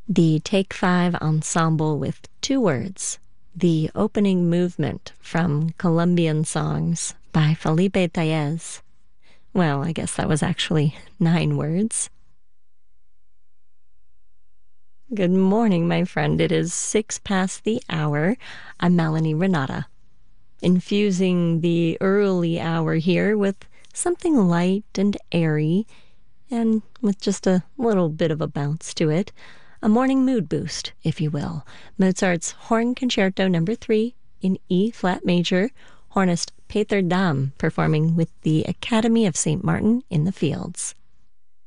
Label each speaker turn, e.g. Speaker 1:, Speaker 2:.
Speaker 1: The Take Five Ensemble with Two Words, the opening movement from Colombian Songs by Felipe Tellez. Well, I guess that was actually 9 words. Good morning, my friend. It is 6 past the hour. I'm Melanie Renata, infusing the early hour here with something light and airy, and with just a little bit of a bounce to it. A morning mood boost, if you will. Mozart's Horn Concerto No. 3 in E-flat major, hornist Peter Dam performing with the Academy of St. Martin in the Fields.